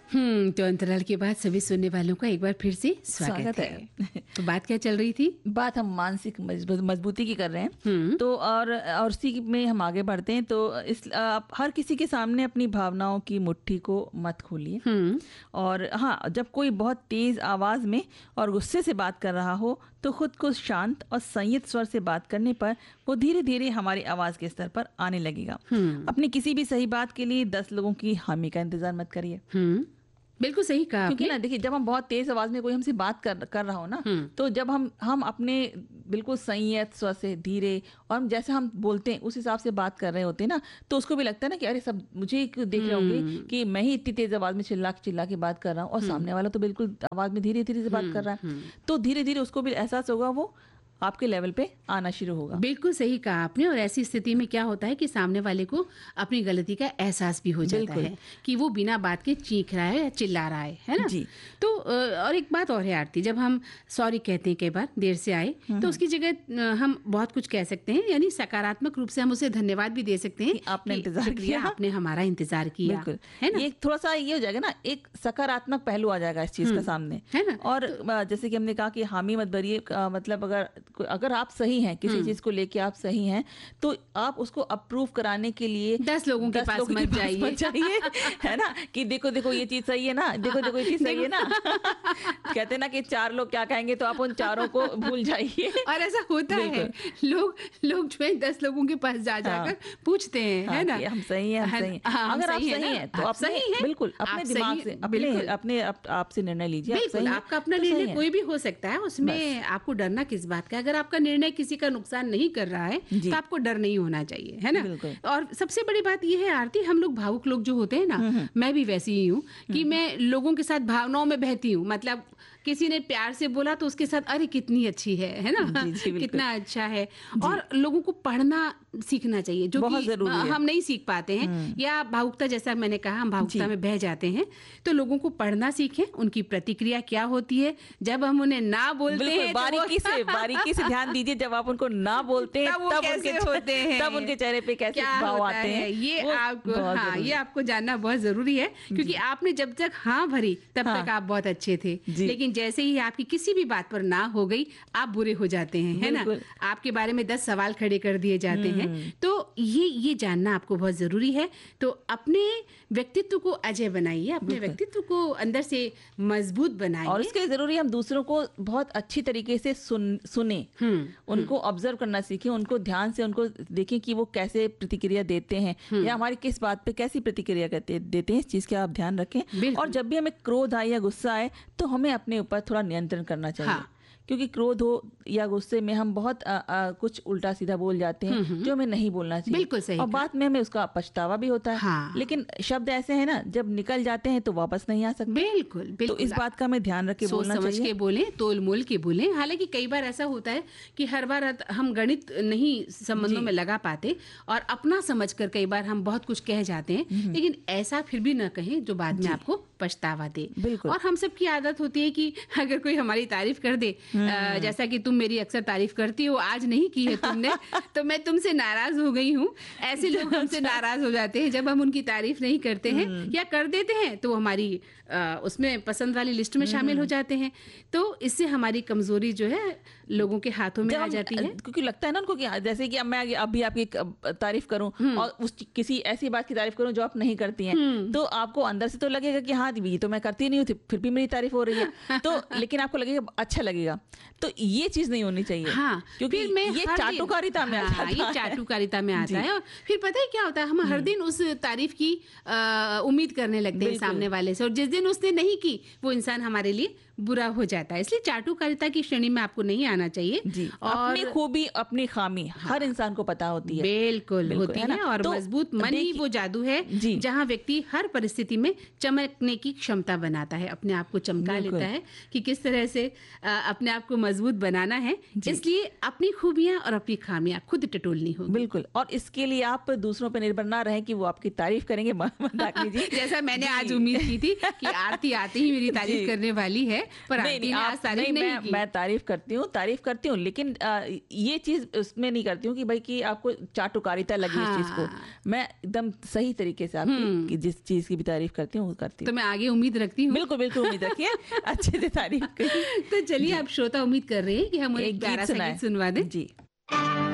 तो अंतराल के बाद सभी सुनने वालों का एक बार फिर से स्वागत है। तो बात क्या चल रही थी? बात हम मानसिक मजबूती की कर रहे हैं। तो और उसी में हम आगे बढ़ते हैं। तो आप हर किसी के सामने अपनी भावनाओं की मुट्ठी को मत खोलिए। और हाँ, जब कोई बहुत तेज आवाज में और गुस्से से बात कर रहा हो तो खुद को शांत और संयत स्वर से बात करने पर वो धीरे धीरे हमारी आवाज के स्तर पर आने लगेगा। अपनी किसी भी सही बात के लिए 10 लोगों की हामी का इंतजार मत करिए। बिल्कुल सही कहा। क्योंकि ना देखिए, जब हम बहुत तेज आवाज में कोई हमसे बात कर रहा हो ना, तो जब हम अपने बिल्कुल संयत स्वर से धीरे और हम जैसे हम बोलते हैं उस हिसाब से बात कर रहे होते हैं ना, तो उसको भी लगता है ना कि अरे सब मुझे देख रहे होंगे कि मैं ही इतनी तेज आवाज में चिल्ला के बात कर रहा हूँ और सामने वाला तो बिल्कुल आवाज में धीरे धीरे से बात कर रहा है। तो धीरे धीरे उसको भी एहसास होगा, वो आपके लेवल पे आना शुरू होगा। बिल्कुल सही कहा आपने। और ऐसी स्थिति में क्या होता है कि सामने वाले को अपनी गलती का एहसास भी हो जाता है कि वो बिना बात के चीख रहा है या चिल्ला रहा है ना जी। तो और एक बात और है आरती, जब हम सॉरी कहते हैं कई बार देर से आए, तो उसकी जगह हम बहुत कुछ कह सकते हैं, यानी सकारात्मक रूप से हम उसे धन्यवाद भी दे सकते हैं। आपने इंतजार किया, आपने हमारा इंतजार किया, है ना। ये थोड़ा सा ये हो जाएगा ना, एक सकारात्मक पहलू आ जाएगा इस चीज का सामने, है ना। और जैसे कि हमने कहा कि हामी मत भरिए, मतलब अगर आप सही हैं किसी चीज को लेके, आप सही हैं, तो आप उसको अप्रूव कराने के लिए 10 लोगों के पास मत जाइए है ना, कि देखो ये चीज सही है ना, देखो ये चीज सही है ना। कहते हैं ना कि 4 लोग क्या कहेंगे, तो आप उन 4 को भूल जाइए। और ऐसा होता है, लोग जो है 10 लोगों के पास जाकर पूछते हैं, है ना, हम सही हैं, हम सही हैं। अगर आप सही हैं तो आप सही हैं, बिल्कुल अपने दिमाग से अपने आपसे निर्णय लीजिए। बिल्कुल, आपका अपना निर्णय कोई भी हो सकता है, उसमें आपको डरना किस बात का। अगर आपका निर्णय किसी का नुकसान नहीं कर रहा है तो आपको डर नहीं होना चाहिए, है ना। और सबसे बड़ी बात यह है आरती, हम लोग भावुक लोग जो होते हैं ना, मैं भी वैसी ही हूँ कि मैं लोगों के साथ भावनाओं में बहती हूँ। मतलब किसी ने प्यार से बोला तो उसके साथ अरे कितनी अच्छी है ना, कितना अच्छा है। और लोगों को पढ़ना सीखना चाहिए, जो बहुत जरूरी है। हम नहीं सीख पाते हैं, या भावुकता, जैसा मैंने कहा, हम भावुकता में बह जाते हैं। तो लोगों को पढ़ना सीखें, उनकी प्रतिक्रिया क्या होती है जब हम उन्हें ना बोलते हैं। बारीकी से ध्यान दीजिए, जब आप उनको ना बोलते हैं तब उनके चेहरे पे कैसे भाव आते हैं। ये आपको जानना बहुत जरूरी है, क्योंकि आपने जब तक हाँ भरी तब तक आप बहुत अच्छे थे, लेकिन जैसे ही आपकी किसी भी बात पर ना हो गई, आप बुरे हो जाते हैं, है ना। आपके बारे में 10 सवाल खड़े कर दिए जाते हैं। तो ये जानना आपको बहुत जरूरी है। तो अपने व्यक्तित्व को अजय बनाइए, अपने व्यक्तित्व को अंदर से मजबूत बनाइए, और इसके जरूरी हम दूसरों को बहुत अच्छी तरीके से सुने, उनको ऑब्जर्व करना सीखें, उनको ध्यान से उनको देखें कि वो कैसे प्रतिक्रिया देते हैं, या हमारी किस बात पे कैसी प्रतिक्रिया देते हैं। इस चीज का आप ध्यान रखें। और जब भी हमें क्रोध आए या गुस्सा आए, तो हमें अपने ऊपर थोड़ा नियंत्रण करना चाहिए। क्योंकि क्रोध हो या गुस्से में हम बहुत कुछ उल्टा सीधा बोल जाते हैं जो हमें नहीं बोलना चाहिए। बिल्कुल सही। और बाद में हमें उसका पछतावा भी होता है। लेकिन शब्द ऐसे हैं ना, जब निकल जाते हैं तो वापस नहीं आ सकते। बिल्कुल। तो इस बात का हमें ध्यान रख के बोलना चाहिए, समझ के बोले, तोल मोल के बोले। हालांकि कई बार ऐसा होता है कि हर बार हम गणित नहीं संबंधों में लगा पाते, और अपना समझकर कई बार हम बहुत कुछ कह जाते हैं, लेकिन ऐसा फिर भी न कहें जो बाद में आपको पछतावा दे। और हम सब की आदत होती है कि अगर कोई हमारी तारीफ कर दे, जैसा कि तुम मेरी अक्सर तारीफ करती हो, आज नहीं की है तुमने, तो मैं तुमसे नाराज हो गई हूँ। ऐसे लोग हमसे नाराज हो जाते हैं जब हम उनकी तारीफ नहीं करते हैं, या कर देते हैं तो हमारी उसमें पसंद वाली लिस्ट में शामिल हो जाते हैं। तो इससे हमारी कमजोरी जो है लोगों के हाथों में आ जाती है। क्योंकि लगता है ना उनको कि जैसे कि मैं अभी आपकी तारीफ करूं और किसी ऐसी बात की तारीफ करूं जो आप नहीं करती हैं, तो आपको अंदर से तो लगेगा कि हाँ ये तो मैं करती नहीं हूँ, फिर भी मेरी तारीफ हो रही है, तो लेकिन आपको लगेगा अच्छा लगेगा। तो ये चीज नहीं होनी चाहिए। क्योंकि ये चाटुकारिता में आता है। ये चाटुकारिता में आता है। और फिर पता है क्या होता है, हम हर दिन उस तारीफ की उम्मीद करने लगते हैं सामने वाले से, और जिस दिन उसने नहीं की वो इंसान हमारे लिए बुरा हो जाता है। इसलिए चाटुकारिता की श्रेणी में आपको नहीं आना चाहिए। और अपनी खूबी अपनी खामी हर इंसान को पता होती है। बिल्कुल होती है। और तो मजबूत मन ही वो जादू है जहाँ व्यक्ति हर परिस्थिति में चमकने की क्षमता बनाता है, अपने आप को चमका लेता है। कि किस तरह से अपने आपको मजबूत बनाना है, इसलिए अपनी खूबियां और अपनी खामियां खुद टटोलनी होगी। बिल्कुल, और इसके लिए आप दूसरों पर निर्भर ना रहें कि वो आपकी तारीफ करेंगे। मंदाकिनी जी, जैसा मैंने आज उम्मीद की थी कि आरती आते ही मेरी तारीफ करने वाली है, पर आरती ने आज तारीफ नहीं की। मैं तारीफ करती हूँ, लेकिन ये चीज उसमें नहीं करती हूँ कि भाई कि आपको चाटुकारिता लगी इस चीज को। मैं एकदम सही तरीके से आपकी जिस चीज की भी तारीफ करती हूँ वो करती हूँ। तो मैं आगे उम्मीद रखती हूँ। बिल्कुल बिल्कुल उम्मीद रखिए अच्छे से तारीफ करिए। तो चलिए, आप श्रोता उम्मीद कर रहे हैं कि हम एक प्यारा सा गीत सुनवा दें। जी।